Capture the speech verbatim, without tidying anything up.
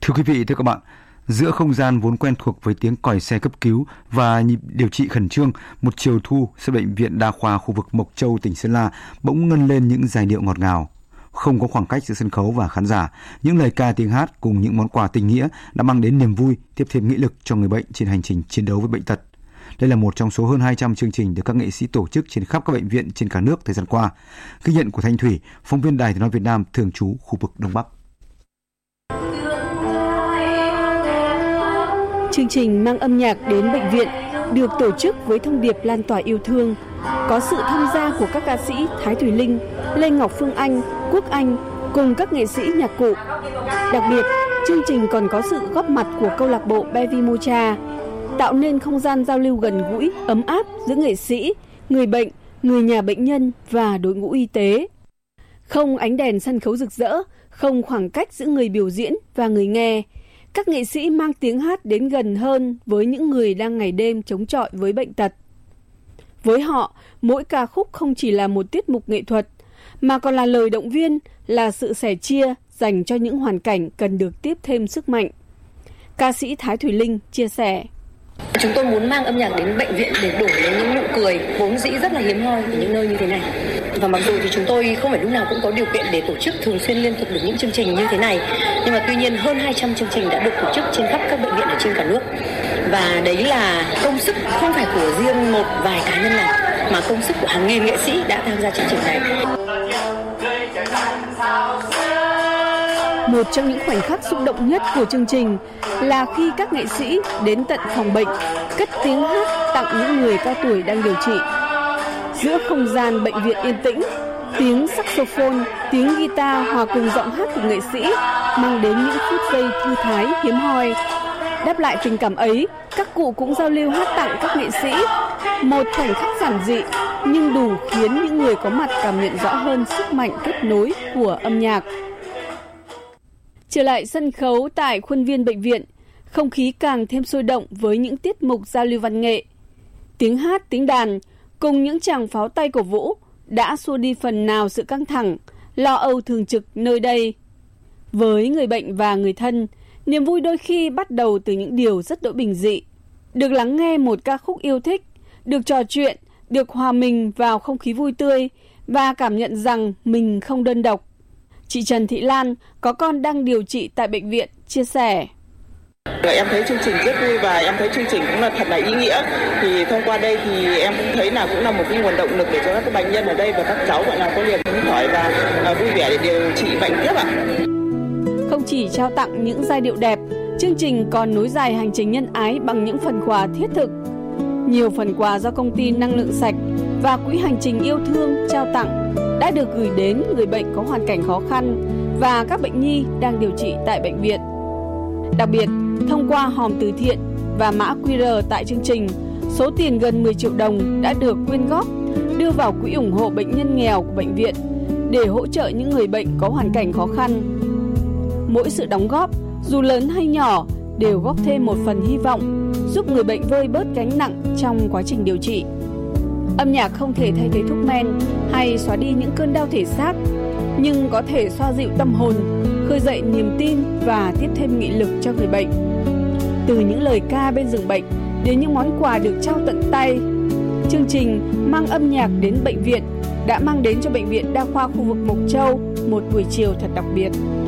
Thưa quý vị, thưa các bạn, giữa không gian vốn quen thuộc với tiếng còi xe cấp cứu và nhịp điều trị khẩn trương, một chiều thu sau bệnh viện đa khoa khu vực Mộc Châu, tỉnh Sơn La bỗng ngân lên những giai điệu ngọt ngào. Không có khoảng cách giữa sân khấu và khán giả, những lời ca tiếng hát cùng những món quà tình nghĩa đã mang đến niềm vui, tiếp thêm nghị lực cho người bệnh trên hành trình chiến đấu với bệnh tật. Đây là một trong số hơn hai trăm chương trình được các nghệ sĩ tổ chức trên khắp các bệnh viện trên cả nước thời gian qua. Ghi nhận của Thanh Thủy, phóng viên Đài Tiếng nói Việt Nam thường trú khu vực Đông Bắc. Chương trình mang âm nhạc đến bệnh viện được tổ chức với thông điệp lan tỏa yêu thương, có sự tham gia của các ca sĩ Thái Thùy Linh, Lê Ngọc Phương Anh, Quốc Anh cùng các nghệ sĩ nhạc cụ. Đặc biệt, chương trình còn có sự góp mặt của câu lạc bộ Bevi Mocha, tạo nên không gian giao lưu gần gũi, ấm áp giữa nghệ sĩ, người bệnh, người nhà bệnh nhân và đội ngũ y tế. Không ánh đèn sân khấu rực rỡ, không khoảng cách giữa người biểu diễn và người nghe, các nghệ sĩ mang tiếng hát đến gần hơn với những người đang ngày đêm chống chọi với bệnh tật. Với họ, mỗi ca khúc không chỉ là một tiết mục nghệ thuật, mà còn là lời động viên, là sự sẻ chia dành cho những hoàn cảnh cần được tiếp thêm sức mạnh. Ca sĩ Thái Thùy Linh chia sẻ. Chúng tôi muốn mang âm nhạc đến bệnh viện để đổi lấy những nụ cười vốn dĩ rất là hiếm hoi ở những nơi như thế này. Và mặc dù thì chúng tôi không phải lúc nào cũng có điều kiện để tổ chức thường xuyên liên tục được những chương trình như thế này, nhưng mà tuy nhiên hơn hai trăm chương trình đã được tổ chức trên khắp các bệnh viện ở trên cả nước. Và đấy là công sức không phải của riêng một vài cá nhân nào, mà công sức của hàng nghìn nghệ sĩ đã tham gia chương trình này. Một trong những khoảnh khắc xúc động nhất của chương trình là khi các nghệ sĩ đến tận phòng bệnh, cất tiếng hát tặng những người cao tuổi đang điều trị. Giữa không gian bệnh viện yên tĩnh, tiếng saxophone, tiếng guitar hòa cùng giọng hát của nghệ sĩ mang đến những phút giây thư thái hiếm hoi. Đáp lại tình cảm ấy, các cụ cũng giao lưu hát tặng các nghệ sĩ. Một khoảnh khắc giản dị nhưng đủ khiến những người có mặt cảm nhận rõ hơn sức mạnh kết nối của âm nhạc. Trở lại sân khấu tại khuôn viên bệnh viện, không khí càng thêm sôi động với những tiết mục giao lưu văn nghệ. Tiếng hát, tiếng đàn cùng những tràng pháo tay cổ vũ đã xua đi phần nào sự căng thẳng, lo âu thường trực nơi đây. Với người bệnh và người thân, niềm vui đôi khi bắt đầu từ những điều rất đỗi bình dị. Được lắng nghe một ca khúc yêu thích, được trò chuyện, được hòa mình vào không khí vui tươi và cảm nhận rằng mình không đơn độc. Chị Trần Thị Lan có con đang điều trị tại bệnh viện chia sẻ. Em thấy chương trình rất vui và em thấy chương trình cũng là thật là ý nghĩa. Thì thông qua đây thì em cũng thấy là cũng là một cái nguồn động lực để cho các bệnh nhân ở đây và các cháu gọi là có niềm hứng khởi và vui vẻ để điều trị bệnh tiếp ạ. Không chỉ trao tặng những giai điệu đẹp, chương trình còn nối dài hành trình nhân ái bằng những phần quà thiết thực. Nhiều phần quà do công ty Năng lượng sạch và Quỹ hành trình yêu thương trao tặng đã được gửi đến người bệnh có hoàn cảnh khó khăn và các bệnh nhi đang điều trị tại bệnh viện. Đặc biệt, thông qua hòm từ thiện và mã quy rờ tại chương trình, số tiền gần mười triệu đồng đã được quyên góp đưa vào quỹ ủng hộ bệnh nhân nghèo của bệnh viện để hỗ trợ những người bệnh có hoàn cảnh khó khăn. Mỗi sự đóng góp, dù lớn hay nhỏ, đều góp thêm một phần hy vọng, giúp người bệnh vơi bớt gánh nặng trong quá trình điều trị. Âm nhạc không thể thay thế thuốc men hay xóa đi những cơn đau thể xác, nhưng có thể xoa dịu tâm hồn, khơi dậy niềm tin và tiếp thêm nghị lực cho người bệnh. Từ những lời ca bên giường bệnh đến những món quà được trao tận tay, chương trình mang âm nhạc đến bệnh viện đã mang đến cho bệnh viện đa khoa khu vực Mộc Châu một buổi chiều thật đặc biệt.